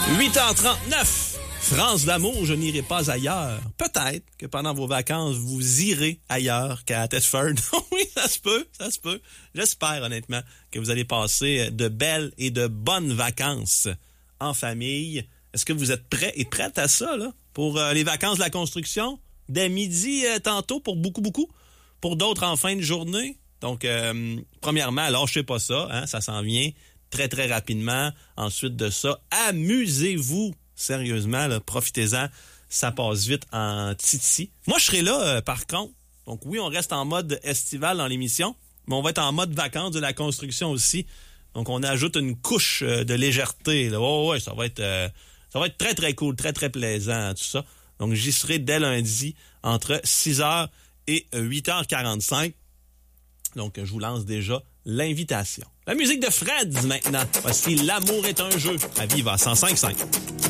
8h39. France d'amour, je n'irai pas ailleurs. Peut-être que pendant vos vacances, vous irez ailleurs qu'à Thetford. Oui, ça se peut. J'espère honnêtement que vous allez passer de belles et de bonnes vacances en famille. Est-ce que vous êtes prêts et prêtes à ça, là, pour les vacances de la construction? Dès midi, tantôt, pour beaucoup. Pour d'autres, en fin de journée. Donc, premièrement, lâchez pas ça, hein, ça s'en vient très, très rapidement. Ensuite de ça, amusez-vous. Sérieusement, là, profitez-en. Ça passe vite en titi. Moi, je serai là, par contre. Donc oui, on reste en mode estival dans l'émission, mais on va être en mode vacances de la construction aussi. Donc, on ajoute une couche de légèreté. Là. Oh, ouais, ça va être très, très cool, très, très plaisant, tout ça. Donc, j'y serai dès lundi entre 6h et 8h45. Donc, je vous lance déjà l'invitation. La musique de Fred maintenant. Voici L'amour est un jeu à Viva 105.5.